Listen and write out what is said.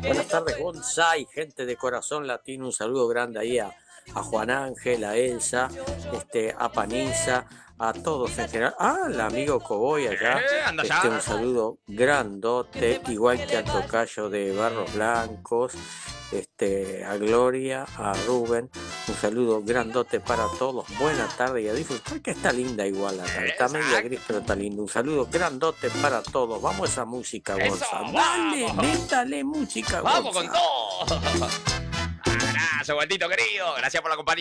Buenas tardes, Gonzay, gente de Corazón Latino. Un saludo grande ahí a Juan Ángel, a Elsa, a Panisa, a todos en general. Al amigo Coboy allá. Anda ya. Un saludo grandote, igual que al tocayo de Barros Blancos. A Gloria, a Rubén, un saludo grandote para todos, buena tarde y a disfrutar que está linda igual acá, está media gris pero está lindo, un saludo grandote para todos, vamos a esa música, Gonza, dale, métale música, vamos Gonza. con todo. Abrazo, Guantito querido, gracias por la compañía.